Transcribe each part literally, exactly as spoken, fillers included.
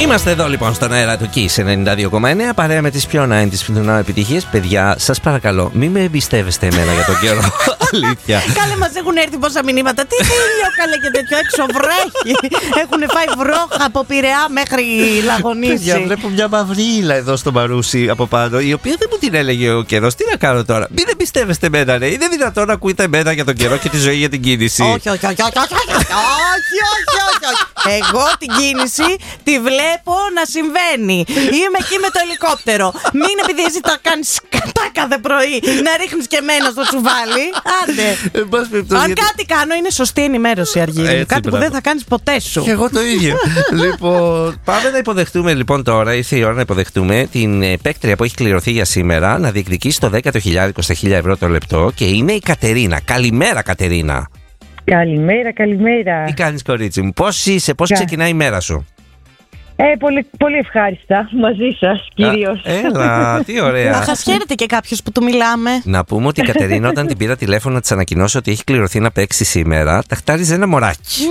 Είμαστε εδώ λοιπόν στον αέρα του Kiss ενενήντα δύο κόμμα εννέα, παρέα με τις πιο ενενήντα επιτυχίες. Παιδιά, σας παρακαλώ, μην με εμπιστεύεστε εμένα για τον καιρό. Αλήθεια. Κάλε, μας έχουν έρθει πόσα μηνύματα. Τι ήλιο, καλέ, και τέτοιο έξω βρέχει. Έχουν φάει βρόχα από Πειραιά μέχρι Λαγονίση. Παιδιά, βλέπω μια μαυρίλα εδώ στο Μαρούσι από πάνω, η οποία δεν μου την έλεγε ο καιρός. Τι να κάνω τώρα? Μην εμπιστεύεστε εμένα, ρε. Είναι δυνατόν να ακούτε εμένα για τον καιρό και τη ζωή για την κίνηση? Όχι, όχι, όχι, όχι, όχι, όχι, όχι, όχι. Εγώ την κίνηση τη βλέπω να συμβαίνει. Είμαι εκεί με το ελικόπτερο. Μην επειδή εσύ τα κάνεις κατά κάθε πρωί να ρίχνεις και εμένα στο τσουβάλι. Άντε. Αν κάτι κάνω είναι σωστή ενημέρωση, Αργύρι. Κάτι που δεν θα κάνεις ποτέ σου. Και εγώ το ίδιο. Λοιπόν, πάμε να υποδεχτούμε λοιπόν τώρα. Ήρθε η ώρα να υποδεχτούμε την παίκτρια που έχει κληρωθεί για σήμερα να διεκδικήσει το δέκατο χιλιάρικο στα χίλια ευρώ το λεπτό, και είναι η Κατερίνα. Καλημέρα, Κατερίνα. Καλημέρα, καλημέρα. Τι κάνεις, κορίτσι μου? Πώς είσαι, πώς ξεκινάει η μέρα σου? Ε, πολύ, πολύ ευχάριστα μαζί σας κυρίως. Έλα, τι ωραία. Να σας χαίρεται και κάποιος που του μιλάμε. Να πούμε ότι η Κατερίνα, όταν την πήρα τηλέφωνο να της ανακοινώσω ότι έχει κληρωθεί να παίξει σήμερα, ταχτάριζε ένα μωράκι.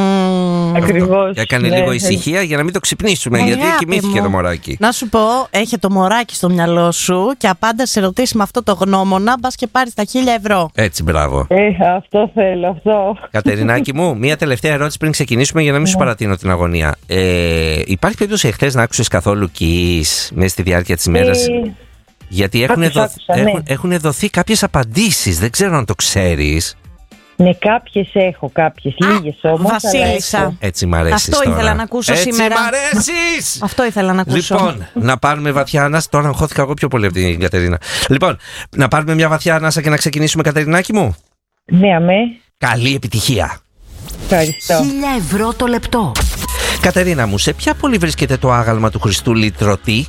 Mm. Ακριβώς. Και έκανε ναι, λίγο ησυχία για να μην το ξυπνήσουμε, Αγάπη γιατί κοιμήθηκε μου. το μωράκι. Να σου πω, έχει το μωράκι στο μυαλό σου και απάντα σε ρωτήσει με αυτό το γνώμονα, μπας και πάρεις τα χίλια ευρώ. Έτσι, μπράβο. Ε, αυτό θέλω, αυτό. Κατερινάκη μου, μία τελευταία ερώτηση πριν ξεκινήσουμε για να μην σου παρατείνω την αγωνία. Ε, υπάρχει περίπτωση εχθές να άκουσες καθόλου Kiss μέσα στη διάρκεια της ημέρας? Ε, Γιατί έχουν, άκουσα, δοθ, άκουσα, ναι. έχουν, έχουν δοθεί κάποιες απαντήσεις, δεν ξέρω αν το ξέρεις. Ναι, κάποιες έχω, κάποιες, λίγες όμως. Βασίλισσα. Έτσι μ' αρέσεις. Αυτό τώρα. ήθελα να ακούσω Έτσι σήμερα. Έτσι μ' αρέσεις. Αυτό ήθελα να ακούσω. Λοιπόν, να πάρουμε βαθιά ανάσα. Τώρα αγχώθηκα εγώ πιο πολύ από την Κατερίνα. Λοιπόν, να πάρουμε μια βαθιά ανάσα και να ξεκινήσουμε, Κατερινάκη μου. Ναι, αμέ. Καλή επιτυχία. Ευχαριστώ. Χίλια ευρώ το λεπτό. Κατερίνα μου, σε ποια πόλη βρίσκεται το άγαλμα του Χριστού Λυτρωτή?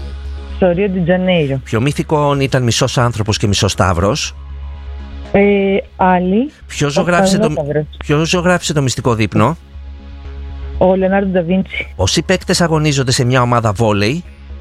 Στο Ρίο ντι Τζανέιρο. Ποιο μύθικο ήταν μισός άνθρωπος και μισός σταύρος? Ε, άλλη. Ποιο ζωγράφισε το, ποιο ζωγράφισε το μυστικό δείπνο? Ο Λεωνάρντο Νταβίντσι. Πόσοι παίκτες αγωνίζονται σε μια ομάδα βόλεϊ?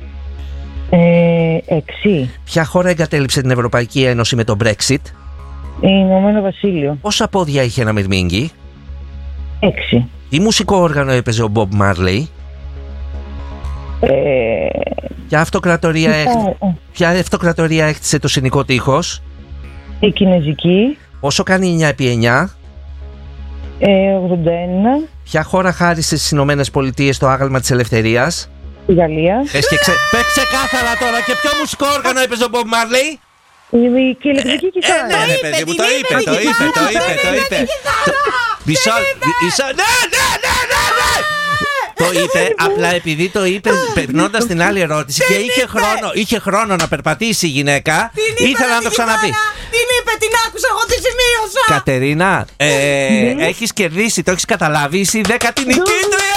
Ε, έξι. Ποια χώρα εγκατέλειψε την Ευρωπαϊκή Ένωση με το Brexit? Ηνωμένο Βασίλειο. Πόσα πόδια είχε ένα μυρμήγκι? Έξι. Τι μουσικό όργανο έπαιζε ο Μπομπ Μάρλεϊ? Ε, Ποια αυτοκρατορία, έχ... Ποια αυτοκρατορία έκτισε το Συνικό Τείχος? η Κινέζικη. Πόσο κάνει εννιά επί εννιά? Ε, ογδόντα ένα. Ποια χώρα χάρισε στις Ηνωμένες Πολιτείες το άγαλμα της ελευθερίας? Η Γαλλία. Πες και ξε... Πες ξεκάθαρα τώρα, και ποιο μουσικό όργανο έπαιζε ο Μπομπ Μάρλεϊ? Η ηλεκτρική κιθάρα. Ναι, ρε παιδί μου, το είπε, το είπε, το είπε, το είπε. Μισό, μισό, ναι, ναι, ναι, ναι, ναι. Το είπε, απλά επειδή το είπε περνώντας την άλλη ερώτηση και είχε χρόνο, είχε χρόνο να περπατήσει η γυναίκα, ήθελα να το ξαναπεί. Την είπε, την άκουσα, εγώ τη σημείωσα. Κατερίνα, ε, έχεις κερδίσει, το έχεις καταλάβει, είσαι η δέκατη νικήτρια.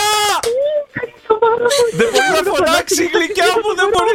Δεν μπορεί να φωνάξει η γλυκιά μου, δεν μπορεί.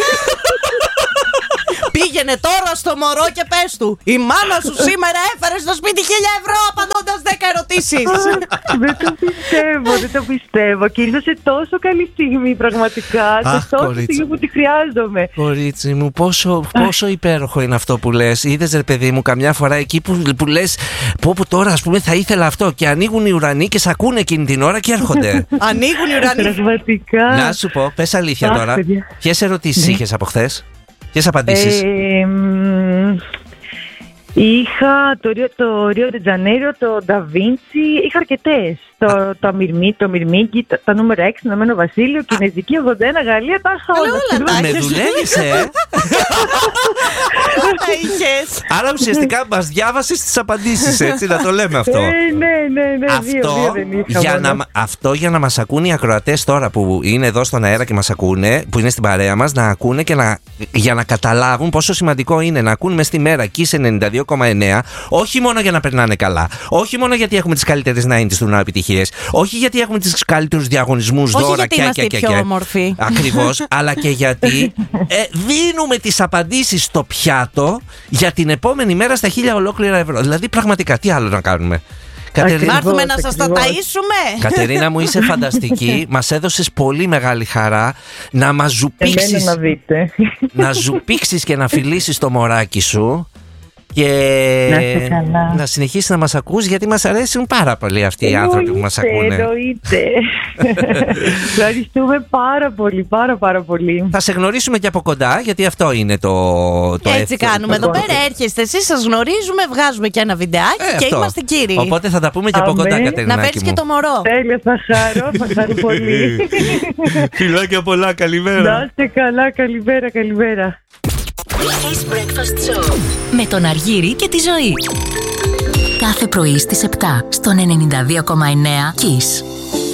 Πήγαινε τώρα στο μωρό και πες του: η μάνα σου σήμερα έφερε στο σπίτι χίλια ευρώ απαντώντας δέκα ερωτήσεις. Δεν το πιστεύω, δεν το πιστεύω. Και ήρθα σε τόσο καλή στιγμή, πραγματικά. Σε τόσο στιγμή που τη χρειάζομαι. Κορίτσι μου, πόσο, πόσο υπέροχο είναι αυτό που λες. Είδες, ρε παιδί μου, καμιά φορά εκεί που, που λες, πω που τώρα ας πούμε θα ήθελα αυτό, και ανοίγουν οι ουρανοί και σ' ακούνε εκείνη την ώρα και έρχονται. Ανοίγουν οι ουρανοί. Πραγματικά. Να σου πω, πες αλήθεια τώρα. Ποιες ερωτήσεις είχες από χθες? Ποιες απαντήσεις? Ε, μ, είχα το, το Ρίο ντι Τζανέιρο, το Νταβίντσι, είχα αρκετές. Το, το, μυρμί, το Μυρμήγκι, τα, τα νούμερα έξι, Ηνωμένο Βασίλειο, Κινέζικη, ογδόντα ένα, Γαλλία, τα είχα όλα. Με δουλεύεις, ε! Τα είχες. Άρα ουσιαστικά μας διάβασες τις απαντήσεις, έτσι, να το λέμε αυτό. Ε, ναι, ναι, ναι, αυτό, δύο, δύο δεν είχα για μόνο. να, αυτό για να μας ακούνε οι ακροατές τώρα που είναι εδώ στον αέρα και μας ακούνε, που είναι στην παρέα μας, να ακούνε και να, για να καταλάβουν πόσο σημαντικό είναι να ακούν μες στη μέρα Kiss ενενήντα δύο κόμμα εννέα, όχι μόνο για να περνάνε καλά, όχι μόνο γιατί έχουμε τις καλύτερες ενενήντα του να επιτυχίες, όχι γιατί έχουμε τις καλύτερους διαγωνισμούς, όχι δώρα γιατί και είμαστε και, πιο και, όμορφοι. Ακριβώς, αλλά και γιατί ε, δίνουμε τις απαντήσεις στο πιάτο για την επόμενη μέρα στα χίλια ολόκληρα ευρώ. Δηλαδή πραγματικά τι άλλο να κάνουμε? Κατερίνα, να έρθουμε να σας τα ταΐσουμε. Κατερίνα μου, είσαι φανταστική. Μας έδωσες πολύ μεγάλη χαρά να μας ζουπίξεις, να, δείτε. να ζουπίξεις και να φιλήσεις το μωράκι σου. Και Να είστε καλά. να συνεχίσει να μας ακούς, γιατί μας αρέσουν πάρα πολύ αυτοί οι άνθρωποι που μας ακούνε. Εννοείται. Ευχαριστούμε πάρα πολύ, πάρα πάρα πολύ. Θα σε γνωρίσουμε και από κοντά, γιατί αυτό είναι το, το Έτσι εύκολο. κάνουμε. Εδώ πέρα έρχεστε εσείς, σας γνωρίζουμε, βγάζουμε και ένα βιντεάκι Ε, και αυτό. είμαστε κύριοι. Οπότε θα τα πούμε και από Αμέ. κοντά, Να Κατερινάκη φέρεις μου. και το μωρό. Τέλεια, θα χαρώ, θα χαρώ πολύ. Φιλάκια πολλά, καλημέρα. Να είστε καλά, καλημέρα, καλημέρα. Kiss Breakfast Show με τον Αργύρη και τη Ζωή. Κάθε πρωί στις επτά στον ενενήντα δύο κόμμα εννέα Kiss.